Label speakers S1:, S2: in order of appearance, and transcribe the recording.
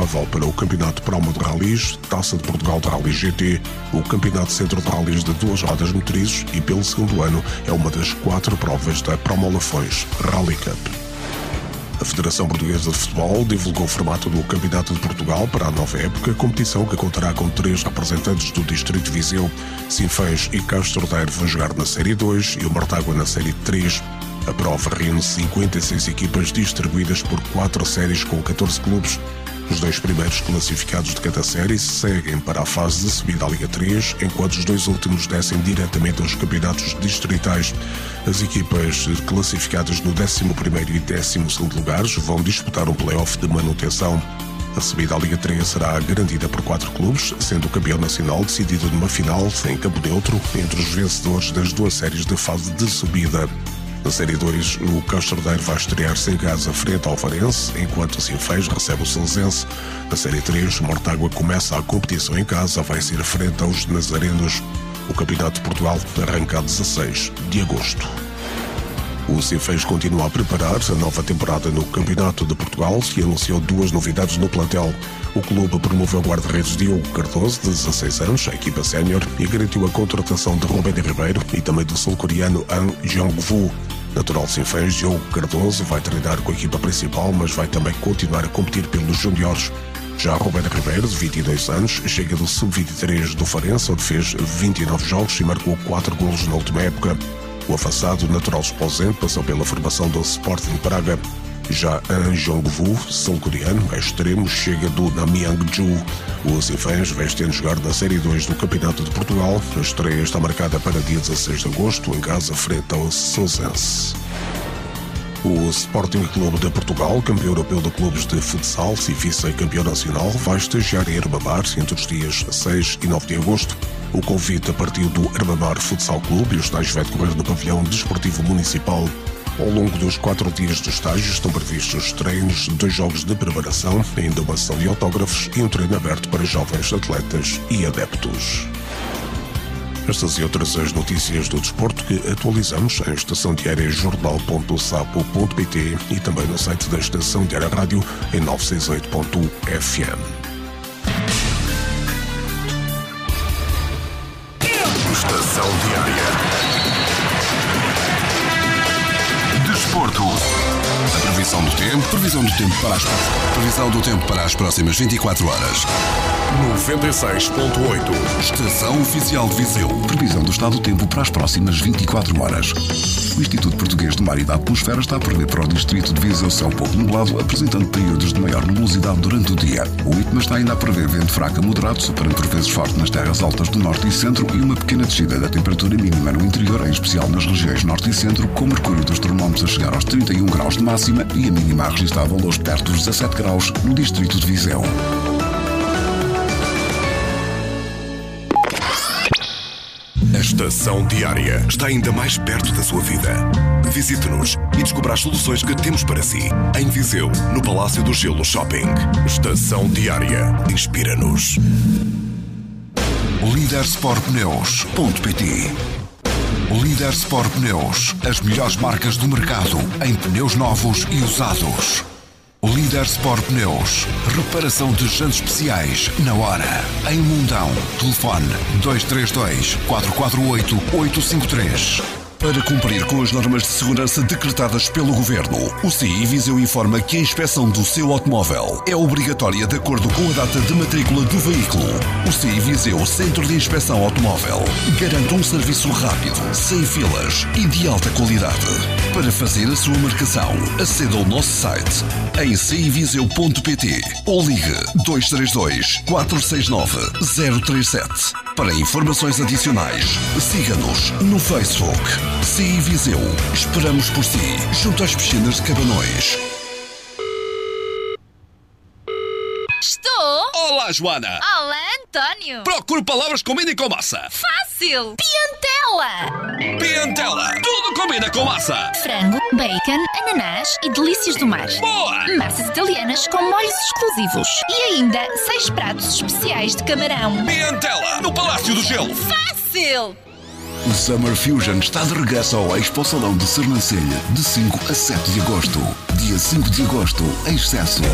S1: móvel para o Campeonato Promo de Rallys, Taça de Portugal de Rally GT, o Campeonato Centro de Rallys de 2 rodas motrizes e, pelo segundo ano, é uma das 4 provas da Promo Lafões Rally Cup. A Federação Portuguesa de Futebol divulgou o formato do Campeonato de Portugal para a nova época, competição que contará com 3 representantes do Distrito de Viseu. Sinfãs e Castro Daire vão jogar na Série 2 e o Mortágua na Série 3. A prova reúne 56 equipas distribuídas por 4 séries com 14 clubes. Os 2 primeiros classificados de cada série seguem para a fase de subida à Liga 3, enquanto os 2 últimos descem diretamente aos campeonatos distritais. As equipas classificadas no 11º e 12º lugares vão disputar um play-off de manutenção. A subida à Liga 3 será garantida por 4 clubes, sendo o campeão nacional decidido numa final em campo neutro entre os vencedores das 2 séries de fase de subida. Na Série 2, o Castro Daire vai estrear-se em casa frente ao Farense, enquanto o Sinfãs recebe o Salzense. Na Série 3, o Mortágua começa a competição em casa, vai ser frente aos Nazarenos. O Campeonato de Portugal arranca a 16 de agosto. O Sinfãs continua a preparar a nova temporada no Campeonato de Portugal e anunciou 2 novidades no plantel. O clube promoveu o guarda-redes Diogo Cardoso, de 16 anos, a equipa sénior, e garantiu a contratação de Rubén de Ribeiro e também do sul-coreano An Jong-woo. Natural de Sinfãs, Diogo Cardoso vai treinar com a equipa principal, mas vai também continuar a competir pelos juniores. Já Rubén de Ribeiro, de 22 anos, chega do sub-23 do Farense, onde fez 29 jogos e marcou 4 golos na última época. O avançado natural esposente passou pela formação do Sporting Praga. Já An Jong-woo, sul-coreano, é extremo, chega do Namyangju. O Sinfãs vai este ano jogar na Série 2 do Campeonato de Portugal. A estreia está marcada para dia 16 de agosto, em casa frente ao Sousense. O Sporting Clube de Portugal, campeão europeu de clubes de futsal e vice-campeão nacional, vai estagiar em Armamar entre os dias 6 e 9 de agosto. O convite partiu do Armamar Futsal Clube e o estágio vai decorrer no pavilhão desportivo municipal. Ao longo dos 4 dias do estágio estão previstos treinos, 2 jogos de preparação, ainda uma sessão de autógrafos e um treino aberto para jovens atletas e adeptos. Estas e outras as notícias do desporto que atualizamos em Estação Diária jornal.sapo.pt e também no site da Estação Diária Rádio em 968.fm.
S2: Estação Diária. Desporto. A previsão do tempo. Previsão do tempo para as próximas 24 horas.
S3: 96.8.
S2: Estação Oficial de Viseu. Previsão do estado do tempo para as próximas 24 horas. O Instituto Português do Mar e da Atmosfera está a prever para o distrito de Viseu céu pouco nublado, apresentando períodos de maior nebulosidade durante o dia. O IPMA está ainda a prever vento fraco a moderado, superando por vezes forte nas terras altas do norte e centro e uma pequena descida da temperatura mínima no interior, em especial nas regiões norte e centro, com o mercúrio dos termómetros a chegar aos 31 graus de máxima e a mínima a registrar valores perto dos 17 graus no distrito de Viseu.
S3: A Estação Diária está ainda mais perto da sua vida. Visite-nos e descubra as soluções que temos para si. Em Viseu, no Palácio do Gelo Shopping. Estação Diária. Inspira-nos.
S2: Lidersportpneus.pt. Líder Sport Pneus. As melhores marcas do mercado em pneus novos e usados. Líder Sport Pneus. Reparação de jantes especiais na hora. Em Mundão. Telefone 232 448 853. Para cumprir com as normas de segurança decretadas pelo Governo, o CI Viseu informa que a inspeção do seu automóvel é obrigatória de acordo com a data de matrícula do veículo. O CI Viseu Centro de Inspeção Automóvel garante um serviço rápido, sem filas e de alta qualidade. Para fazer a sua marcação, aceda ao nosso site em civiseu.pt ou ligue 232 469 037. Para informações adicionais, siga-nos no Facebook. CI Viseu. Esperamos por si, junto às piscinas de Cabanões.
S4: Estou?
S5: Olá, Joana.
S4: Olá, António.
S5: Procuro palavras que combinem com massa.
S4: Fácil. Piantela.
S5: Piantela. Tudo combina com massa.
S4: Frango, bacon, ananás e delícias do mar.
S5: Boa.
S4: Massas italianas com molhos exclusivos. E ainda 6 pratos especiais de camarão.
S5: Piantela. No Palácio do Gelo.
S4: Fácil.
S2: O Summer Fusion está de regresso ao Expo Salão de Sernancelha de 5 a 7 de agosto. Dia 5 de agosto, em Excesso.